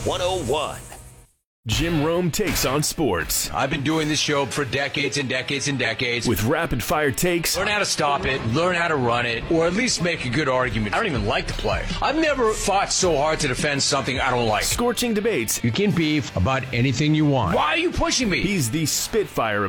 101. Jim Rome takes on sports I've been doing this show for decades and decades and decades. with rapid-fire takes, Learn how to stop it, learn how to run it, or at least make a good argument. I don't even like the play. I've never fought so hard to defend something I don't like. scorching debates. You can beef about anything you want. Why are you pushing me? He's the Spitfire of